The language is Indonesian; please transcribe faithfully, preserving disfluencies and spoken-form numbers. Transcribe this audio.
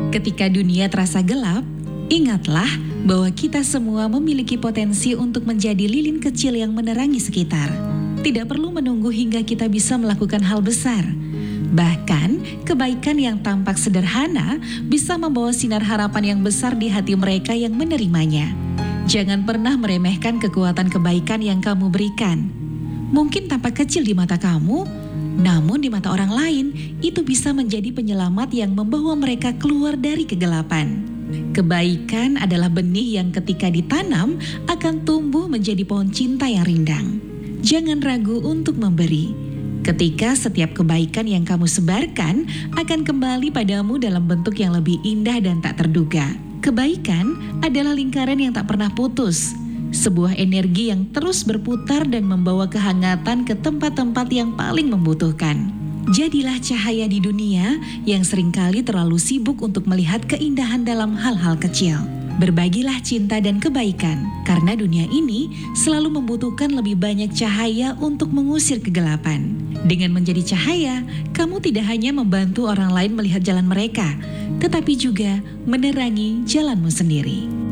Ketika dunia terasa gelap, ingatlah bahwa kita semua memiliki potensi untuk menjadi lilin kecil yang menerangi sekitar. Tidak perlu menunggu hingga kita bisa melakukan hal besar. Bahkan, kebaikan yang tampak sederhana bisa membawa sinar harapan yang besar di hati mereka yang menerimanya. Jangan pernah meremehkan kekuatan kebaikan yang kamu berikan. Mungkin tampak kecil di mata kamu, namun di mata orang lain, itu bisa menjadi penyelamat yang membawa mereka keluar dari kegelapan. Kebaikan adalah benih yang ketika ditanam akan tumbuh menjadi pohon cinta yang rindang. Jangan ragu untuk memberi. Ketika setiap kebaikan yang kamu sebarkan akan kembali padamu dalam bentuk yang lebih indah dan tak terduga. Kebaikan adalah lingkaran yang tak pernah putus. Sebuah energi yang terus berputar dan membawa kehangatan ke tempat-tempat yang paling membutuhkan. Jadilah cahaya di dunia yang seringkali terlalu sibuk untuk melihat keindahan dalam hal-hal kecil. Berbagilah cinta dan kebaikan, karena dunia ini selalu membutuhkan lebih banyak cahaya untuk mengusir kegelapan. Dengan menjadi cahaya, kamu tidak hanya membantu orang lain melihat jalan mereka, tetapi juga menerangi jalanmu sendiri.